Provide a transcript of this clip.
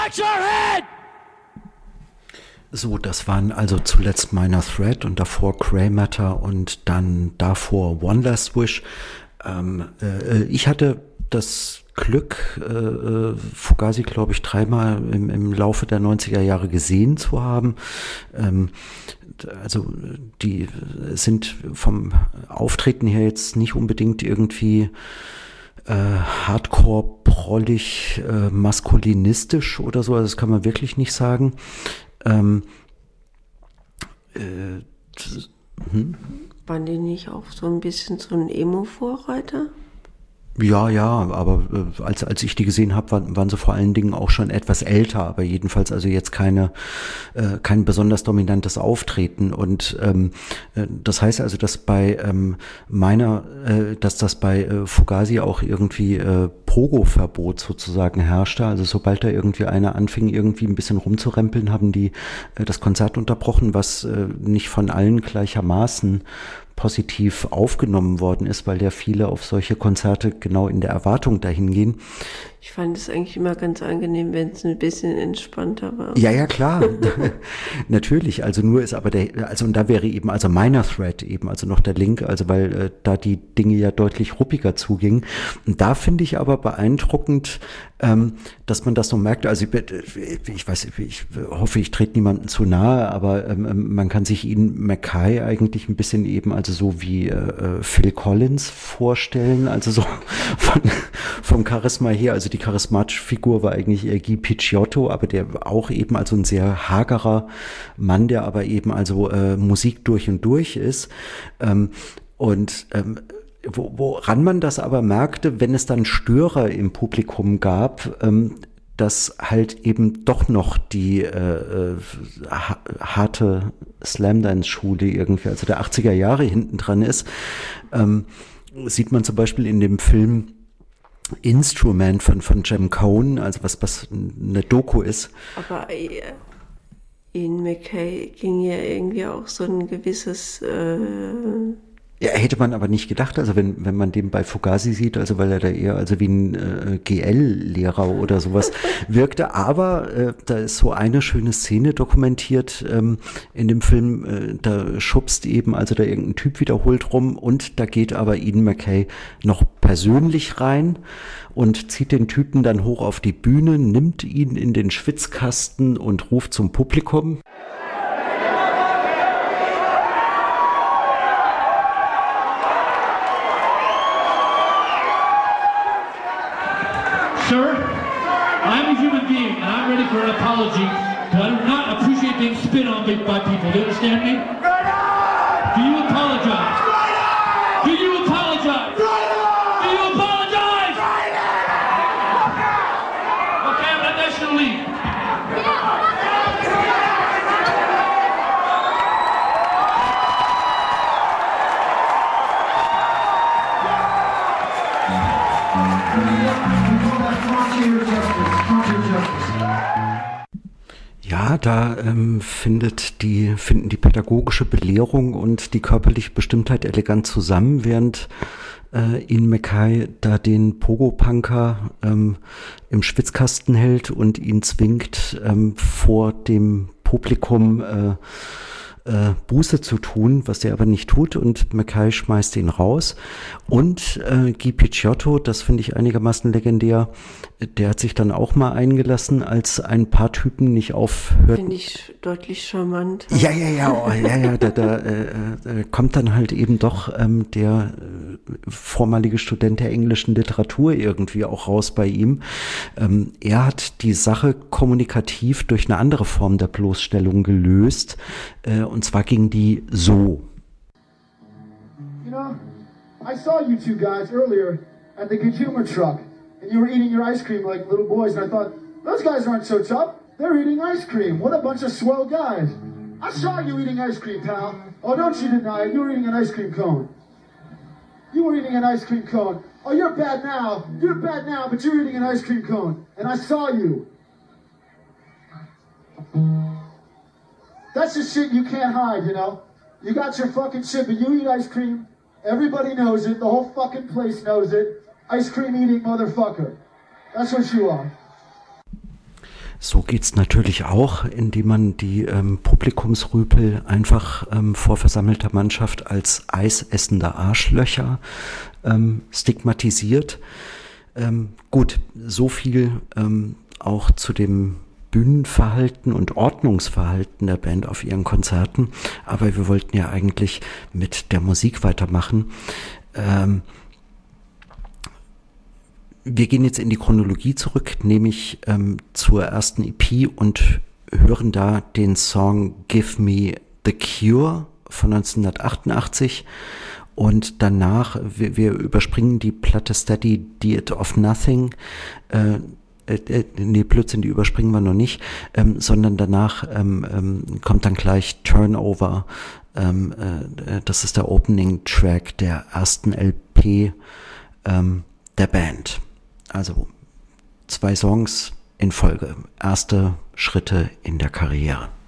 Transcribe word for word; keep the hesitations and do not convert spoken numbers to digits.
Watch your head! So, das waren also zuletzt Minor Threat und davor Grey Matter und dann davor One Last Wish. Ähm, äh, ich hatte das Glück, äh, Fugazi, glaube ich, dreimal im, im Laufe der neunziger Jahre gesehen zu haben. Ähm, also die sind vom Auftreten her jetzt nicht unbedingt irgendwie äh, hardcore, prollig, äh, maskulinistisch oder so, also das kann man wirklich nicht sagen. Ähm, äh, hm? Waren die nicht auch so ein bisschen so ein Emo-Vorreiter? Ja, ja, aber äh, als als ich die gesehen habe, waren, waren sie vor allen Dingen auch schon etwas älter, aber jedenfalls also jetzt keine äh, kein besonders dominantes Auftreten und ähm, äh, das heißt also, dass bei ähm, meiner, äh, dass das bei äh, Fugazi auch irgendwie äh, Pogo-Verbot sozusagen herrschte. Also sobald da irgendwie einer anfing, irgendwie ein bisschen rumzurempeln, haben die äh, das Konzert unterbrochen, was äh, nicht von allen gleichermaßen positiv aufgenommen worden ist, weil ja viele auf solche Konzerte genau in der Erwartung dahin gehen. Ich fand es eigentlich immer ganz angenehm, wenn es ein bisschen entspannter war. Ja, ja, klar. Natürlich. Also nur ist aber der, also und da wäre eben, also Minor Threat eben, also noch der Link, also weil äh, da die Dinge ja deutlich ruppiger zugingen. Und da finde ich aber beeindruckend, ähm, dass man das so merkt. Also ich, ich weiß, ich hoffe, ich trete niemandem zu nahe, aber ähm, man kann sich Ian MacKaye eigentlich ein bisschen eben, also so wie äh, Phil Collins vorstellen, also so von, vom Charisma her, also die charismatische Figur war eigentlich eher Guy Picciotto, aber der auch eben also ein sehr hagerer Mann, der aber eben also äh, Musik durch und durch ist. Ähm, und ähm, wo, woran man das aber merkte, wenn es dann Störer im Publikum gab, ähm, dass halt eben doch noch die äh, ha- harte Slamdance-Schule irgendwie, also der achtziger Jahre hinten dran ist, ähm, sieht man zum Beispiel in dem Film Instrument von, von Jem Cohn, also was, was eine Doku ist. Aber äh, Ian MacKaye ging ja irgendwie auch so ein gewisses... Äh Ja, hätte man aber nicht gedacht, also wenn, wenn man den bei Fugazi sieht, also weil er da eher also wie ein äh, G L-Lehrer oder sowas wirkte, aber äh, da ist so eine schöne Szene dokumentiert ähm, in dem Film, äh, da schubst eben also da irgendein Typ wiederholt rum und da geht aber Ian MacKaye noch persönlich rein und zieht den Typen dann hoch auf die Bühne, nimmt ihn in den Schwitzkasten und ruft zum Publikum. Sir, I'm a human being and I'm ready for an apology, but I do not appreciate being spit on by people. Do you understand me? Do you apologize? Do you apologize? Do you apologize? Okay, I'm not going to leave. Ja, da ähm, findet die, finden die pädagogische Belehrung und die körperliche Bestimmtheit elegant zusammen, während äh, Ian MacKaye da den Pogo-Punker ähm, im Schwitzkasten hält und ihn zwingt, ähm, vor dem Publikum äh, äh, Buße zu tun, was er aber nicht tut, und MacKaye schmeißt ihn raus. Und äh, Guy Picciotto, das finde ich einigermaßen legendär, der hat sich dann auch mal eingelassen, als ein paar Typen nicht aufhörten. Finde ich deutlich charmant. Ja, ja, ja, oh, ja, ja, da, da äh, äh, kommt dann halt eben doch ähm, der äh, vormalige Student der englischen Literatur irgendwie auch raus bei ihm. Ähm, er hat die Sache kommunikativ durch eine andere Form der Bloßstellung gelöst, äh, und zwar ging die so. You know, I saw you two guys earlier at the Good Humor Truck, and you were eating your ice cream like little boys, and I thought, those guys aren't so tough. They're eating ice cream. What a bunch of swell guys. I saw you eating ice cream, pal. Oh, don't you deny it. You were eating an ice cream cone. You were eating an ice cream cone. Oh, you're bad now. You're bad now, but you're eating an ice cream cone. And I saw you. That's the shit you can't hide, you know? You got your fucking shit, but you eat ice cream. Everybody knows it. The whole fucking place knows it. Ice cream eating motherfucker. That's what you are. So geht's natürlich auch, indem man die ähm, Publikumsrüpel einfach ähm, vor versammelter Mannschaft als eisessende Arschlöcher ähm, stigmatisiert. Ähm, gut, so viel ähm, auch zu dem Bühnenverhalten und Ordnungsverhalten der Band auf ihren Konzerten. Aber wir wollten ja eigentlich mit der Musik weitermachen. Ähm, wir gehen jetzt in die Chronologie zurück, nämlich ähm, zur ersten E P und hören da den Song Give Me the Cure von neunzehnhundertachtundachtzig. Und danach, wir, wir überspringen die Platte Steady Diet of Nothing, äh, äh, nee, Blödsinn, die überspringen wir noch nicht, ähm, sondern danach ähm, ähm, kommt dann gleich Turnover, ähm, äh, das ist der Opening-Track der ersten L P ähm, der Band. Also zwei Songs in Folge, erste Schritte in der Karriere.